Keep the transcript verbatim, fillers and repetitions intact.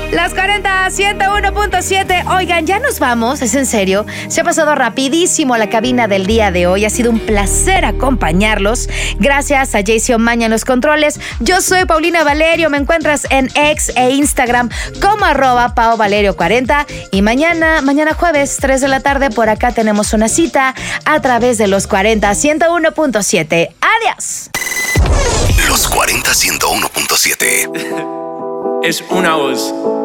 Las cuarenta, ciento uno punto siete. Oigan, ya nos vamos, es en serio. Se ha pasado rapidísimo la cabina del día de hoy. Ha sido un placer acompañarlos. Gracias a Jaycee Omaña en los controles. Yo soy Paulina Valerio. Me encuentras en X e Instagram como arroba Pao Valerio cuarenta. Y mañana, mañana jueves, tres de la tarde, por acá tenemos una cita a través de los cuarenta, ciento uno punto siete. ¡Adiós! Los cuarenta, ciento uno punto siete. Es una voz.